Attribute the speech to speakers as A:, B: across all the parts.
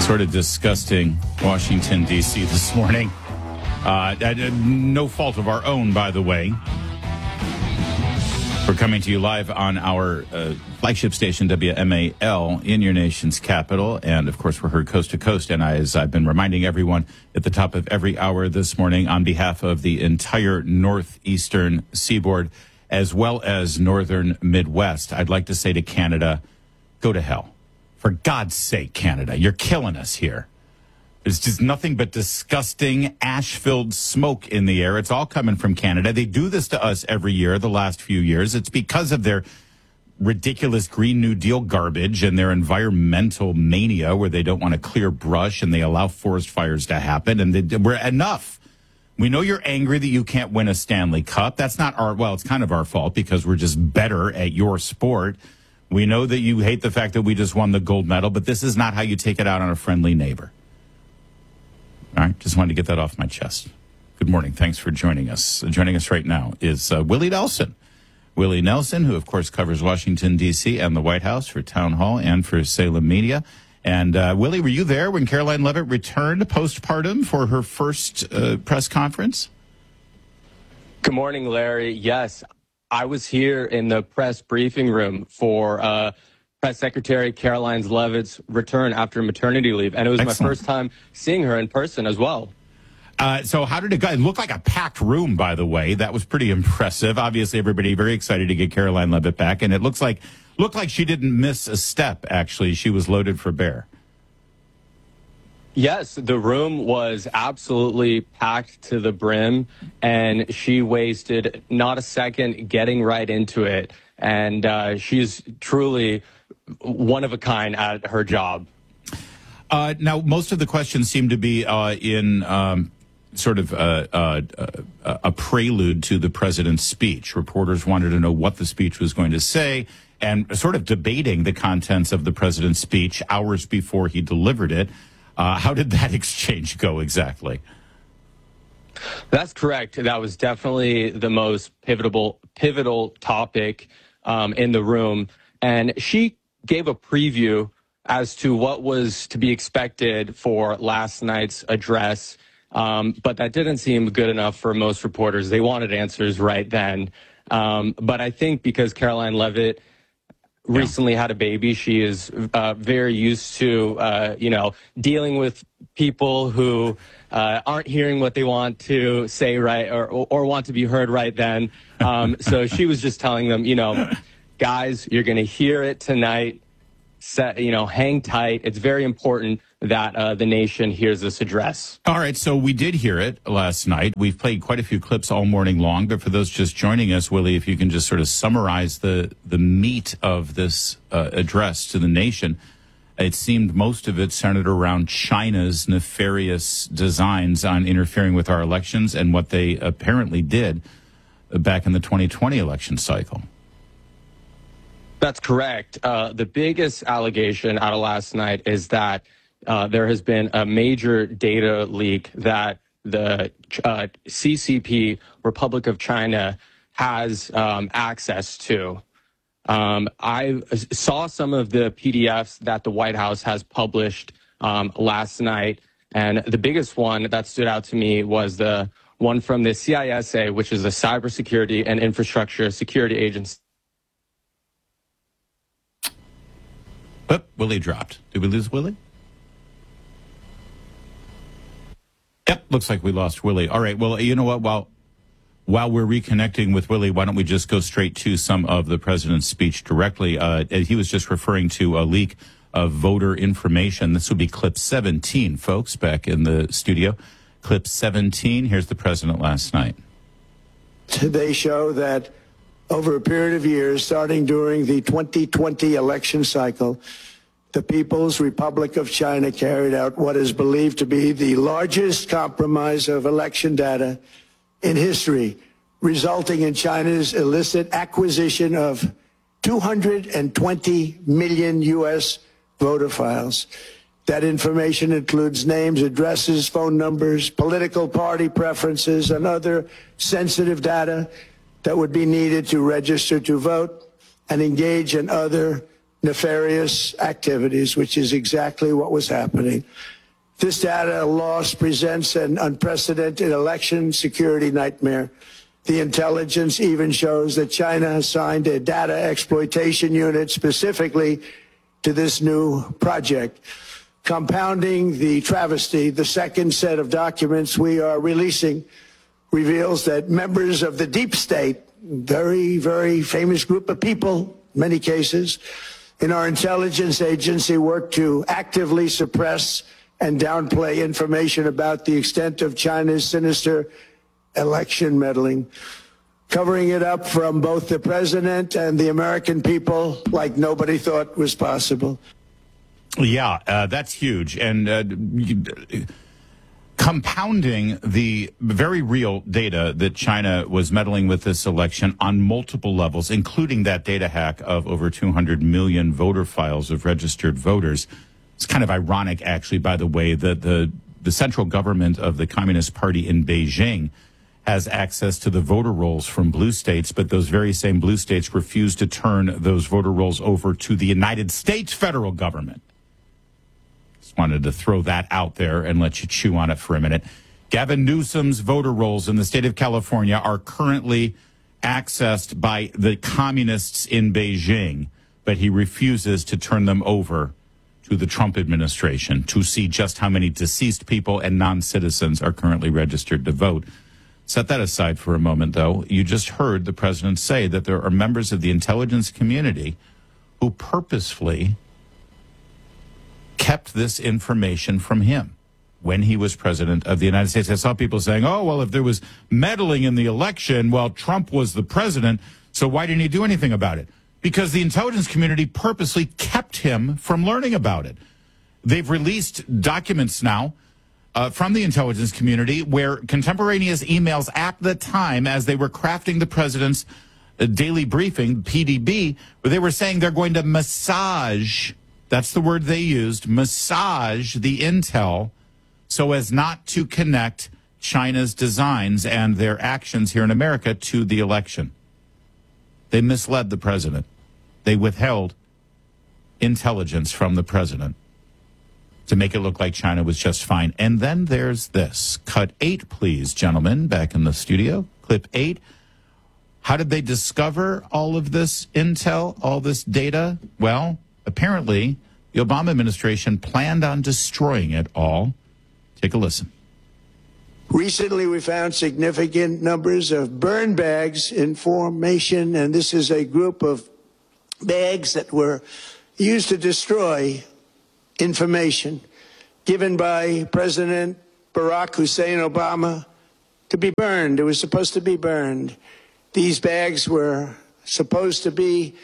A: Sort of disgusting Washington, D.C. this morning. No fault of our own, by the way. We're coming to you live on our flagship station, WMAL, in your nation's capital. And, of course, we're heard coast to coast. And as I've been reminding everyone at the top of every hour this morning, on behalf of the entire northeastern seaboard, as well as northern Midwest, I'd like to say to Canada, go to hell. For God's sake, Canada, you're killing us here. There's just nothing but disgusting, ash-filled smoke in the air. It's all coming from Canada. They do this to us every year, the last few years. It's because of their ridiculous Green New Deal garbage and their environmental mania where they don't want to clear brush and they allow forest fires to happen. And we're enough. We know you're angry that you can't win a Stanley Cup. That's not it's kind of our fault because we're just better at your sport. We know that you hate the fact that we just won the gold medal, but this is not how you take it out on a friendly neighbor. All right, just wanted to get that off my chest. Good morning. Thanks for joining us. Joining us right now is Willie Nelson. Willie Nelson, who, of course, covers Washington, D.C. and the White House for Town Hall and for Salem Media. And, Willie, were you there when Caroline Leavitt returned postpartum for her first press conference?
B: Good morning, Larry. Yes, I was here in the press briefing room for Press Secretary Caroline Leavitt's return after maternity leave, and it was Excellent. My first time seeing her in person as well.
A: So how did it go? It looked like a packed room, by the way. That was pretty impressive. Obviously, everybody very excited to get Caroline Leavitt back, and it looked like she didn't miss a step, actually. She was loaded for bear.
B: Yes, the room was absolutely packed to the brim, and she wasted not a second getting right into it. And she's truly one of a kind at her job.
A: Now, most of the questions seem to be in sort of a prelude to the president's speech. Reporters wanted to know what the speech was going to say and sort of debating the contents of the president's speech hours before he delivered it. How did that exchange go exactly?
B: That's correct. That was definitely the most pivotal topic in the room. And she gave a preview as to what was to be expected for last night's address. But that didn't seem good enough for most reporters. They wanted answers right then. But I think because Caroline Leavitt recently had a baby, she is very used to, dealing with people who aren't hearing what they want to say right or want to be heard right then. So she was just telling them, guys, you're going to hear it tonight. Hang tight. It's very important that the nation hears this address.
A: All right, so we did hear it last night. We've played quite a few clips all morning long, but for those just joining us, Willie, if you can just sort of summarize the meat of this address to the nation. It seemed most of it centered around China's nefarious designs on interfering with our elections and what they apparently did back in the 2020 election cycle.
B: That's correct. The biggest allegation out of last night is that there has been a major data leak that the CCP, Republic of China, has access to. I saw some of the PDFs that the White House has published last night, and the biggest one that stood out to me was the one from the CISA, which is the Cybersecurity and Infrastructure Security Agency.
A: But Willie dropped. Did we lose Willie? Yep, looks like we lost Willie. All right, well, you know what? While we're reconnecting with Willie, why don't we just go straight to some of the president's speech directly? He was just referring to a leak of voter information. This would be clip 17, folks, back in the studio. Clip 17, here's the president last night.
C: They show that over a period of years, starting during the 2020 election cycle, the People's Republic of China carried out what is believed to be the largest compromise of election data in history, resulting in China's illicit acquisition of 220 million U.S. voter files. That information includes names, addresses, phone numbers, political party preferences, and other sensitive data that would be needed to register to vote and engage in other nefarious activities, which is exactly what was happening. This data loss presents an unprecedented election security nightmare. The intelligence even shows that China has signed a data exploitation unit specifically to this new project. Compounding the travesty, the second set of documents we are releasing reveals that members of the deep state, very, very famous group of people, in many cases, in our intelligence agency work to actively suppress and downplay information about the extent of China's sinister election meddling, covering it up from both the president and the American people like nobody thought was possible.
A: Yeah, that's huge. And compounding the very real data that China was meddling with this election on multiple levels, including that data hack of over 200 million voter files of registered voters. It's kind of ironic, actually, by the way, that the central government of the Communist Party in Beijing has access to the voter rolls from blue states, but those very same blue states refuse to turn those voter rolls over to the United States federal government. Just wanted to throw that out there and let you chew on it for a minute. Gavin Newsom's voter rolls in the state of California are currently accessed by the communists in Beijing, but he refuses to turn them over to the Trump administration to see just how many deceased people and non-citizens are currently registered to vote. Set that aside for a moment, though. You just heard the president say that there are members of the intelligence community who purposefully kept this information from him when he was president of the United States. I saw people saying, oh, well, if there was meddling in the election, well, Trump was the president, so why didn't he do anything about it? Because the intelligence community purposely kept him from learning about it. They've released documents now from the intelligence community where contemporaneous emails at the time as they were crafting the president's daily briefing, PDB, where they were saying they're going to massage, that's the word they used, massage the intel so as not to connect China's designs and their actions here in America to the election. They misled the president. They withheld intelligence from the president to make it look like China was just fine. And then there's this. Cut 8, please, gentlemen, back in the studio. Clip 8. How did they discover all of this intel, all this data? Well, apparently, the Obama administration planned on destroying it all. Take a listen.
C: Recently, we found significant numbers of burn bags in formation, and this is a group of bags that were used to destroy information given by President Barack Hussein Obama to be burned. It was supposed to be burned. These bags were supposed to be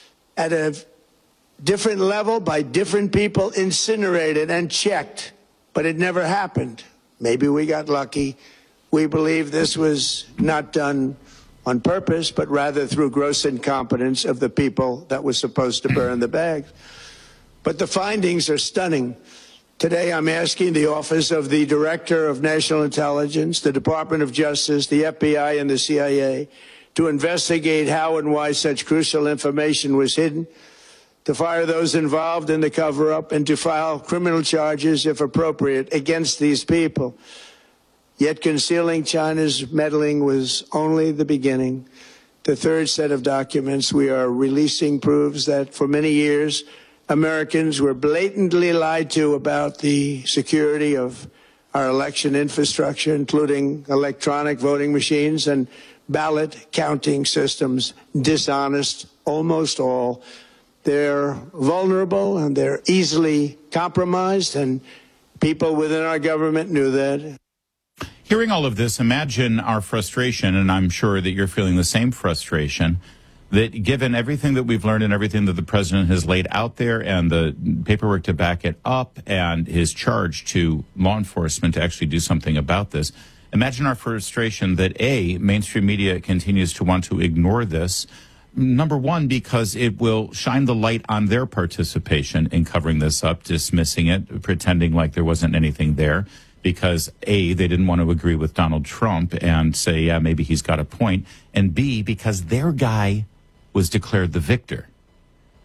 C: at a different level by different people, incinerated and checked, but it never happened. Maybe we got lucky. We believe this was not done on purpose, but rather through gross incompetence of the people that were supposed to burn the bags. But the findings are stunning. Today, I'm asking the Office of the Director of National Intelligence, the Department of Justice, the FBI, and the CIA to investigate how and why such crucial information was hidden, to fire those involved in the cover-up, and to file criminal charges, if appropriate, against these people. Yet concealing China's meddling was only the beginning. The third set of documents we are releasing proves that for many years, Americans were blatantly lied to about the security of our election infrastructure, including electronic voting machines and ballot counting systems, dishonest, almost all. They're vulnerable and they're easily compromised, and people within our government knew that.
A: Hearing all of this, imagine our frustration, and I'm sure that you're feeling the same frustration, that given everything that we've learned and everything that the president has laid out there and the paperwork to back it up and his charge to law enforcement to actually do something about this, imagine our frustration that, A, mainstream media continues to want to ignore this, number one, because it will shine the light on their participation in covering this up, dismissing it, pretending like there wasn't anything there, because A, they didn't want to agree with Donald Trump and say, yeah, maybe he's got a point, and B, because their guy was declared the victor.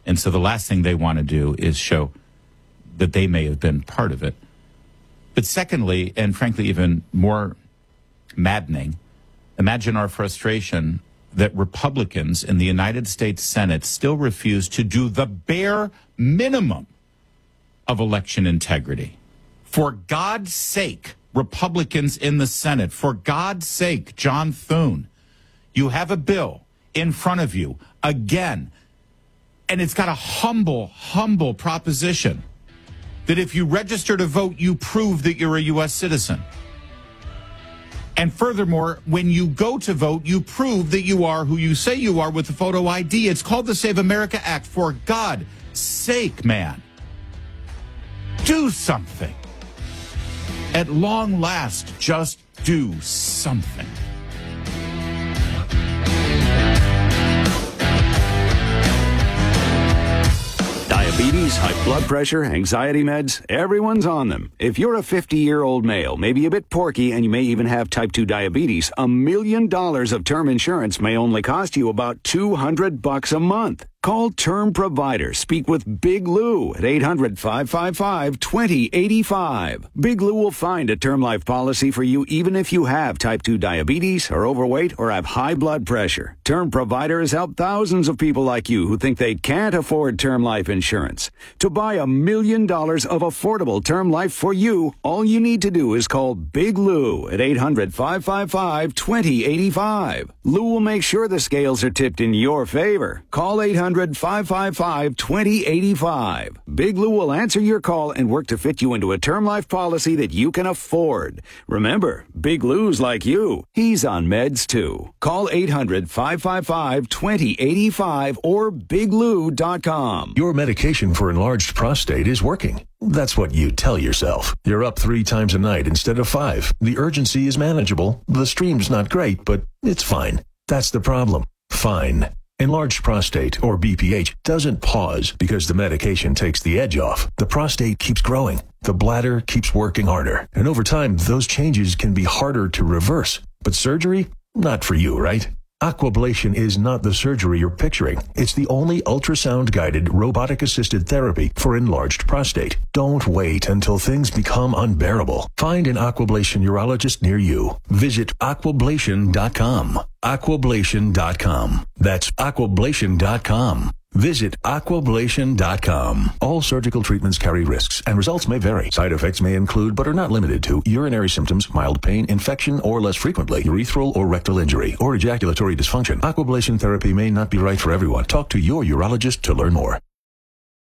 A: And so the last thing they want to do is show that they may have been part of it. But secondly, and frankly even more maddening, imagine our frustration that Republicans in the United States Senate still refuse to do the bare minimum of election integrity. For God's sake, Republicans in the Senate, for God's sake, John Thune, you have a bill in front of you again, and it's got a humble proposition that if you register to vote, you prove that you're a U.S. citizen. And furthermore, when you go to vote, you prove that you are who you say you are with the photo ID. It's called the Save America Act. For God's sake, man, do something. At long last, just do something.
D: Diabetes, high blood pressure, anxiety meds, everyone's on them. If you're a 50-year-old male, maybe a bit porky, and you may even have type 2 diabetes, $1 million of term insurance may only cost you about $200 a month. Call Term Provider. Speak with Big Lou at 800-555-2085. Big Lou will find a term life policy for you even if you have type 2 diabetes, are overweight, or have high blood pressure. Term Provider has helped thousands of people like you who think they can't afford term life insurance. To buy $1 million of affordable term life for you, all you need to do is call Big Lou at 800-555-2085. Lou will make sure the scales are tipped in your favor. Call 800-555-2085. Big Lou will answer your call and work to fit you into a term life policy that you can afford. Remember, Big Lou's like you. He's on meds too. Call 800-555-2085 or biglou.com.
E: Your medication for enlarged prostate is working. That's what you tell yourself. You're up 3 times a night instead of 5. The urgency is manageable. The stream's not great, but it's fine. That's the problem. Fine. Enlarged prostate, or BPH, doesn't pause because the medication takes the edge off. The prostate keeps growing. The bladder keeps working harder. And over time, those changes can be harder to reverse. But surgery? Not for you, right? Aquablation is not the surgery you're picturing. It's the only ultrasound-guided, robotic-assisted therapy for enlarged prostate. Don't wait until things become unbearable. Find an Aquablation urologist near you. Visit aquablation.com. Aquablation.com. That's aquablation.com. Visit aquablation.com. All surgical treatments carry risks, and results may vary. Side effects may include, but are not limited to, urinary symptoms, mild pain, infection, or less frequently, urethral or rectal injury, or ejaculatory dysfunction. Aquablation therapy may not be right for everyone. Talk to your urologist to learn more.